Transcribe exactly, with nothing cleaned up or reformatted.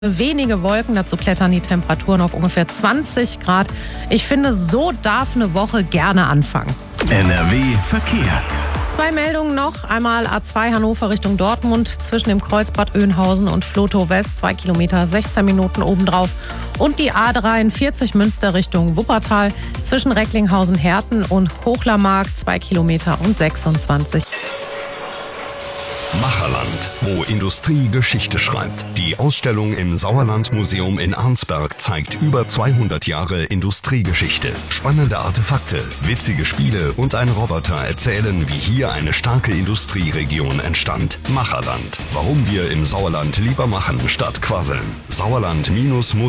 Wenige Wolken, dazu klettern die Temperaturen auf ungefähr zwanzig Grad. Ich finde, so darf eine Woche gerne anfangen. N R W Verkehr. Zwei Meldungen noch. Einmal A zwei Hannover Richtung Dortmund zwischen dem Kreuzbad Oeynhausen und Flotow West. Zwei Kilometer, sechzehn Minuten obendrauf. Und die A dreiundvierzig Münster Richtung Wuppertal zwischen Recklinghausen-Herten und Hochlermark. Zwei Kilometer und sechsundzwanzig. Macherland, wo Industrie Geschichte schreibt. Die Ausstellung im Sauerland-Museum in Arnsberg zeigt über zweihundert Jahre Industriegeschichte. Spannende Artefakte, witzige Spiele und ein Roboter erzählen, wie hier eine starke Industrieregion entstand. Macherland. Warum wir im Sauerland lieber machen statt quasseln. Sauerland-Museum